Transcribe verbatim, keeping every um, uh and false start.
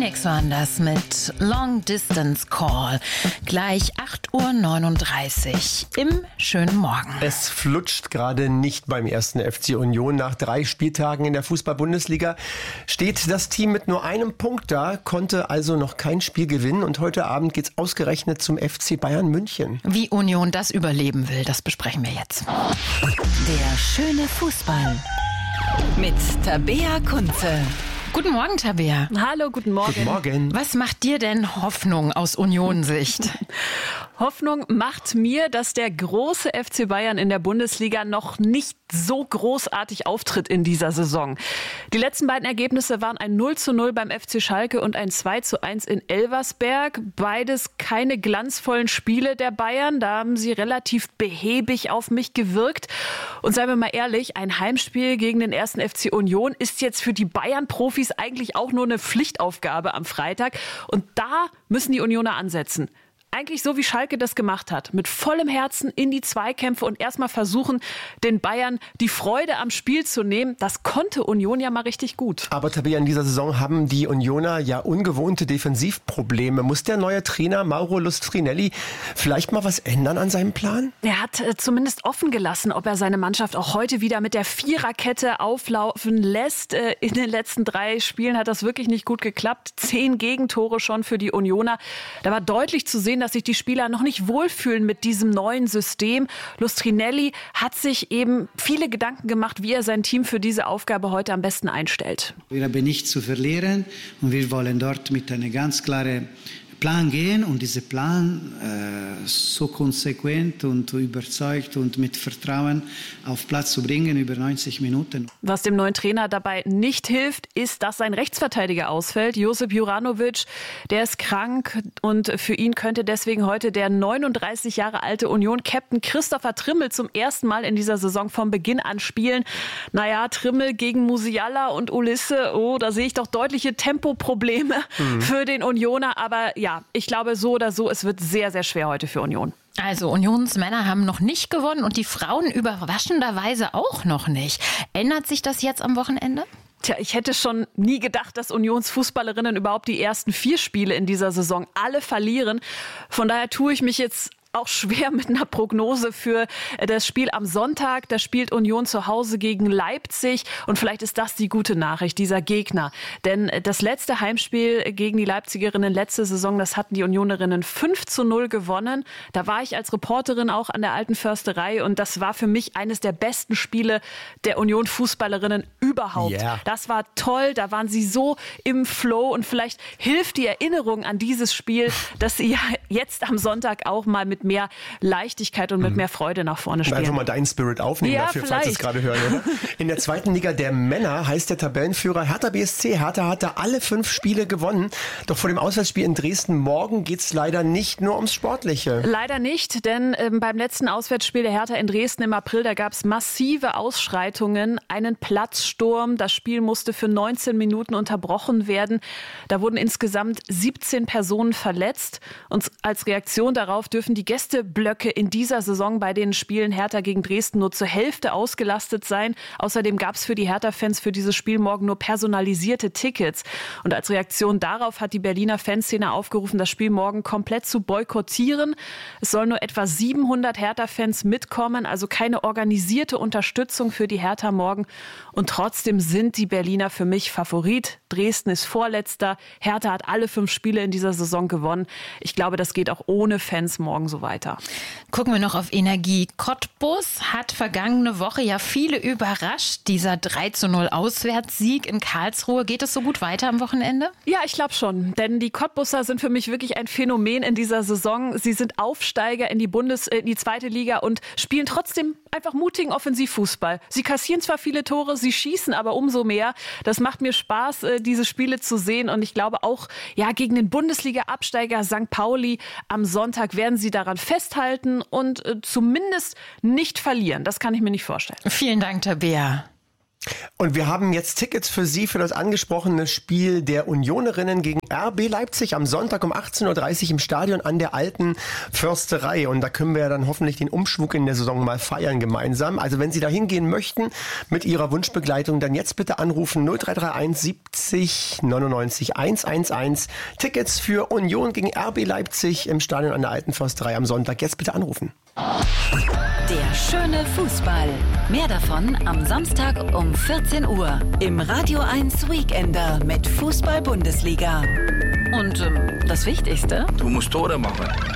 Phoenix waren das mit Long Distance Call. Gleich acht Uhr neununddreißig im schönen Morgen. Es flutscht gerade nicht beim ersten F C Union. Nach drei Spieltagen in der Fußball-Bundesliga steht das Team mit nur einem Punkt da, konnte also noch kein Spiel gewinnen. Und heute Abend geht's ausgerechnet zum F C Bayern München. Wie Union das überleben will, das besprechen wir jetzt. Der schöne Fußball mit Tabea Kunze. Guten Morgen, Tabea. Hallo, guten Morgen. Guten Morgen. Was macht dir denn Hoffnung aus Union-Sicht? Hoffnung macht mir, dass der große F C Bayern in der Bundesliga noch nicht so großartig auftritt in dieser Saison. Die letzten beiden Ergebnisse waren ein null zu null beim F C Schalke und ein zwei zu eins in Elversberg. Beides keine glanzvollen Spiele der Bayern. Da haben sie relativ behäbig auf mich gewirkt. Und seien wir mal ehrlich, ein Heimspiel gegen den ersten F C Union ist jetzt für die Bayern-Profis eigentlich auch nur eine Pflichtaufgabe am Freitag. Und da müssen die Unioner ansetzen. Eigentlich so, wie Schalke das gemacht hat. Mit vollem Herzen in die Zweikämpfe und erstmal versuchen, den Bayern die Freude am Spiel zu nehmen. Das konnte Union ja mal richtig gut. Aber Tabea, in dieser Saison haben die Unioner ja ungewohnte Defensivprobleme. Muss der neue Trainer Mauro Lustrinelli vielleicht mal was ändern an seinem Plan? Er hat äh, zumindest offen gelassen, ob er seine Mannschaft auch heute wieder mit der Viererkette auflaufen lässt. Äh, in den letzten drei Spielen hat das wirklich nicht gut geklappt. Zehn Gegentore schon für die Unioner. Da war deutlich zu sehen, dass sich die Spieler noch nicht wohlfühlen mit diesem neuen System. Lustrinelli hat sich eben viele Gedanken gemacht, wie er sein Team für diese Aufgabe heute am besten einstellt. Wir haben nichts zu verlieren und wir wollen dort mit einem ganz klaren Plan gehen und diesen Plan äh, so konsequent und überzeugt und mit Vertrauen auf Platz zu bringen über neunzig Minuten. Was dem neuen Trainer dabei nicht hilft, ist, dass sein Rechtsverteidiger ausfällt. Josip Juranovic, der ist krank und für ihn könnte deswegen heute der neununddreißig Jahre alte Union-Captain Christopher Trimmel zum ersten Mal in dieser Saison von Beginn an spielen. Naja, Trimmel gegen Musiala und Ulisse, oh, da sehe ich doch deutliche Tempoprobleme mhm. für den Unioner, aber ja, ich glaube so oder so, es wird sehr, sehr schwer heute für Union. Also Unionsmänner haben noch nicht gewonnen und die Frauen überraschenderweise auch noch nicht. Ändert sich das jetzt am Wochenende? Tja, ich hätte schon nie gedacht, dass Unionsfußballerinnen überhaupt die ersten vier Spiele in dieser Saison alle verlieren. Von daher tue ich mich jetzt auch schwer mit einer Prognose für das Spiel am Sonntag. Da spielt Union zu Hause gegen Leipzig und vielleicht ist das die gute Nachricht, dieser Gegner. Denn das letzte Heimspiel gegen die Leipzigerinnen letzte Saison, das hatten die Unionerinnen fünf zu null gewonnen. Da war ich als Reporterin auch an der Alten Försterei und das war für mich eines der besten Spiele der Union-Fußballerinnen überhaupt. Yeah. Das war toll, da waren sie so im Flow und vielleicht hilft die Erinnerung an dieses Spiel, dass sie ja jetzt am Sonntag auch mal mit mehr Leichtigkeit und mit mhm. mehr Freude nach vorne spielen. Einfach mal deinen Spirit aufnehmen ja, dafür, vielleicht. falls Sie es gerade hören. Oder? In der zweiten Liga der Männer heißt der Tabellenführer Hertha B S C. Hertha hatte alle fünf Spiele gewonnen. Doch vor dem Auswärtsspiel in Dresden morgen geht es leider nicht nur ums Sportliche. Leider nicht, denn ähm, beim letzten Auswärtsspiel der Hertha in Dresden im April, da gab es massive Ausschreitungen, einen Platzsturm. Das Spiel musste für neunzehn Minuten unterbrochen werden. Da wurden insgesamt siebzehn Personen verletzt. Und als Reaktion darauf dürfen die Gästeblöcke in dieser Saison bei den Spielen Hertha gegen Dresden nur zur Hälfte ausgelastet sein. Außerdem gab es für die Hertha-Fans für dieses Spiel morgen nur personalisierte Tickets. Und als Reaktion darauf hat die Berliner Fanszene aufgerufen, das Spiel morgen komplett zu boykottieren. Es sollen nur etwa siebenhundert Hertha-Fans mitkommen, also keine organisierte Unterstützung für die Hertha morgen. Und trotzdem sind die Berliner für mich Favorit. Dresden ist Vorletzter. Hertha hat alle fünf Spiele in dieser Saison gewonnen. Ich glaube, das geht auch ohne Fans morgen so weiter. Gucken wir noch auf Energie. Cottbus hat vergangene Woche ja viele überrascht. Dieser drei zu null Auswärtssieg in Karlsruhe. Geht es so gut weiter am Wochenende? Ja, ich glaube schon. Denn die Cottbusser sind für mich wirklich ein Phänomen in dieser Saison. Sie sind Aufsteiger in die Bundes-, in die zweite Liga und spielen trotzdem einfach mutigen Offensivfußball. Sie kassieren zwar viele Tore, sie schießen aber umso mehr. Das macht mir Spaß, diese Spiele zu sehen. Und ich glaube auch, ja, gegen den Bundesliga-Absteiger Sankt Pauli am Sonntag werden sie daran festhalten und äh, zumindest nicht verlieren. Das kann ich mir nicht vorstellen. Vielen Dank, Tabea. Und wir haben jetzt Tickets für Sie für das angesprochene Spiel der Unionerinnen gegen R B Leipzig am Sonntag um achtzehn Uhr dreißig im Stadion an der Alten Försterei. Und da können wir ja dann hoffentlich den Umschwung in der Saison mal feiern gemeinsam. Also wenn Sie da hingehen möchten mit Ihrer Wunschbegleitung, dann jetzt bitte anrufen null drei drei eins siebzig neunundneunzig hundertelf. Tickets für Union gegen R B Leipzig im Stadion an der Alten Försterei am Sonntag. Jetzt bitte anrufen. Der schöne Fußball. Mehr davon am Samstag um vierzehn Uhr im Radio eins Weekender mit Fußball-Bundesliga. Und ähm, das Wichtigste? Du musst Tore machen.